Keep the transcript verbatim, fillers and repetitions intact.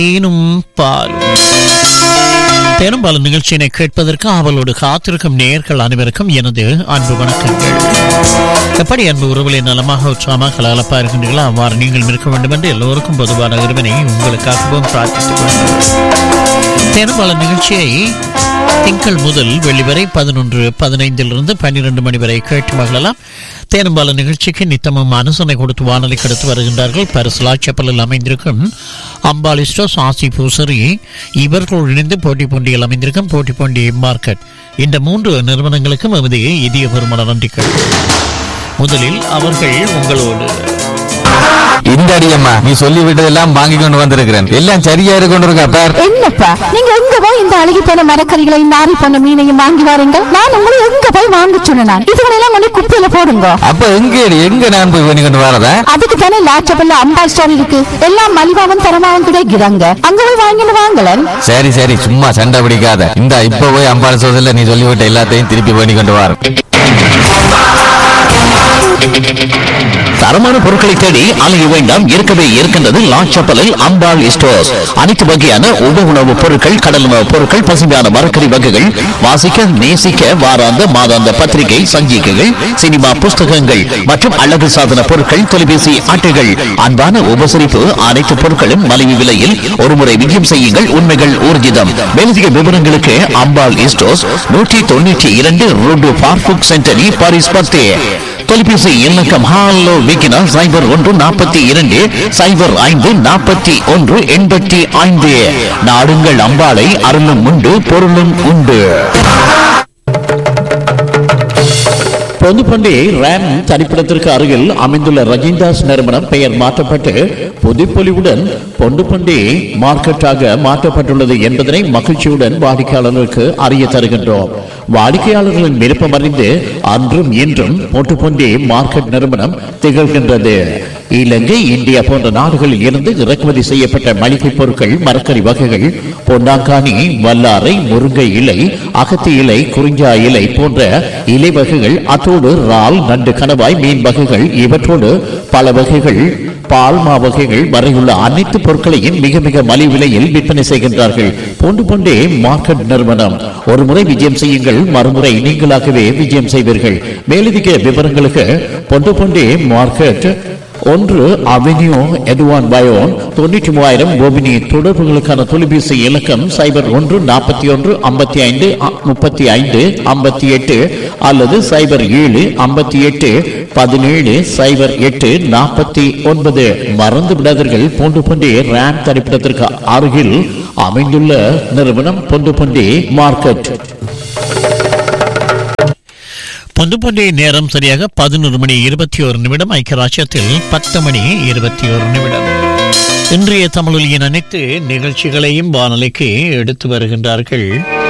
தேனும் பாலும் பெரும்பாலும் நிகழ்ச்சியினை கேட்பதற்கு அவளோடு காத்திருக்கும் நேயர்கள் அனைவருக்கும் எனது அன்பு வணக்கங்கள். எப்படி அன்பு உறவுகளை நலமாக உற்சாகமாக கலகலப்பா இருக்கின்றீர்களோ அவ்வாறு நீங்கள் இருக்க வேண்டும் என்று எல்லோருக்கும் பொதுவான இறைவனை உங்களுக்காகவும் பிரார்த்தித்துக் கொள்கிறேன். பெரும்பாலும் நிகழ்ச்சியை திங்கள் முதல் வெளிவரை பதினொன்று பதினைந்திலிருந்து பன்னிரண்டு மணி வரை கேட்டு மகளலாம். தேனும்பால நிகழ்ச்சிக்கு நித்தமும் அனுசனை கொடுத்து வானொலி கடத்து வருகின்றார்கள் பரிசுலா செப்பலில் அமைந்திருக்கும் அம்பாலிஸ்டோஸ் ஆசி பூசரி. இவர்கள் இணைந்து போட்டி போண்டியில் அமைந்திருக்கும் போட்டி போண்டி மார்க்கெட். இந்த மூன்று நிறுவனங்களுக்கும் எமது இதயபூர்வமான நன்றிகள். முதலில் அவர்கள் உங்களோடு இந்த அடியம்மா நீ சொல்லி விட்டதெல்லாம் வாங்கி கொண்டு வந்திருக்கிறேன். எல்லாம் சரியா இருக்கொண்டிருக்கா பார். என்னப்பா நீங்க எங்க போய் இந்த அழுகி போன மரக்கறிகளை நாரி போன மீனையும் வாங்கி வாருங்க. நான் உங்களை எங்க போய் வாங்க சொன்னேன். இதுகளெல்லாம் கொண்டு குப்பையில போடுங்க. அப்ப எங்க எங்க நான் போய் பண்ணி கொண்டு வரதா? அதுக்கு தானே லாச்சபல்ல அம்பா ஸ்டோர் இருக்கு. எல்லாம் மலிவாவும் தரமாவும் கிடைக்கிறாங்க. அங்க போய் வாங்கிட்டு வாங்கலன். சரி சரி சும்மா சண்டை பிடிக்காத. இந்த இப்ப போய் அம்பாள் சோதல நீ சொல்லிவிட்ட எல்லாத்தையும் திருப்பி பண்ணி கொண்டு வர. தரமான பொருட்களை தேடி அலைய வேண்டாம். இருக்கவே இருக்கின்றது லாச்சப்பலில் அம்பாள் ஸ்டோர்ஸ். அனைத்து வகையான உப உணவுப் பொருட்கள், கடல் உணவுப் பொருட்கள், பசுமையான மரக்கறி வகைகள், வாசிக்க நேசிக்க வாராந்த மாதாந்த பத்திரிகை சஞ்சிகைகள், சினிமா புஸ்தகங்கள் மற்றும் அழகு சாதன பொருட்கள், தொலைபேசி அட்டைகள், அன்பான உபசரிப்பு. அனைத்து பொருட்களும் மலிவு விலையில் ஒருமுறை விஜயம் செய்யுங்கள். உண்மைகள் ஊர்ஜிதம். மேலதிக விவரங்களுக்கு அம்பாள் ஸ்டோர்ஸ் நூற்றி தொண்ணூற்றி இரண்டு ரோடு பார்ஃபுக் சென்டரி பாரிஸ் பத்தே. தொலைபேசி இலக்கம் ஹாலோ விக்கினா சைபர் ஒன்று நாற்பத்தி இரண்டு சைபர் ஐந்து நாற்பத்தி ஒன்று எண்பத்தி ஐந்து. நாடுங்கள் அம்பாளை, அருளும் உண்டு பொருளும் உண்டு. பொதுப்பண்டி ரேம் தனிப்பிடத்திற்கு அருகில் அமைந்துள்ள ரஜிந்தாஸ் நிறுவனம் பெயர் மாற்றப்பட்டு புதுப்பொலிவுடன் பொண்டுப்பண்டி மார்க்கெட்டாக மாற்றப்பட்டுள்ளது என்பதனை மகிழ்ச்சியுடன் வாடிக்கையாளர்களுக்கு அறிய தருகின்றோம். வாடிக்கையாளர்களின் விருப்பம் அறிந்து அன்றும் இன்றும் பொட்டுப்பண்டி மார்க்கெட் நிறுவனம் திகழ்கின்றது. இலங்கை, இந்தியா போன்ற நாடுகளில் இருந்து இறக்குமதி செய்யப்பட்ட மளிகை பொருட்கள், மரக்கறி வகைகள், பொன்னாங்கானி, வல்லாரை, முருங்கை இலை, அகத்தி இலை, குறிஞ்சா இலை போன்ற இலை வகைகள், அத்தோடு இறால், நண்டு, கணவாய், மீன் வகைகள், இவற்றோடு பல வகைகள், பால்மா வகைகள் வரையுள்ள அனைத்து பொருட்களையும் மிக மிக மலிவு விலையில் விற்பனை செய்கின்றார்கள். போண்டு போண்டே மார்க்கெட் நிறுவனம். ஒரு முறை விஜயம் செய்யுங்கள், மறுமுறை நீங்களாகவே விஜயம் செய்வீர்கள். மேலதிக விவரங்களுக்கு பொண்டு போண்டே மார்க்கெட் ஒன்று அவென்யூ எட்வான் பயோன் தொண்ணூற்றி மூவாயிரம் கோபினி. தொடர்புகளுக்கான தொலைபேசி இலக்கம் சைபர் ஒன்று நாற்பத்தி ஒன்று ஐம்பத்தி ஐந்து முப்பத்தி ஐந்து ஐம்பத்தி எட்டு அல்லது சைபர் ஏழு ஐம்பத்தி எட்டு பதினேழு சைபர் எட்டு நாற்பத்தி ஒன்பது. மறந்து விடாதீர்கள், பொண்டு பண்டி ரேம் தரிப்பிடத்திற்கு அருகில் அமைந்துள்ள நிறுவனம் பொண்டு பண்டி மார்க்கெட். பொதுப்பண்டி நேரம் சரியாக பதினொரு மணி இருபத்தி ஒரு நிமிடம். ஐக்கியராட்சியத்தில் பத்து மணி இருபத்தி ஒரு நிமிடம். இன்றைய தமிழொலியின் அனைத்து நிகழ்ச்சிகளையும் வானொலிக்கு எடுத்து வருகின்றார்கள்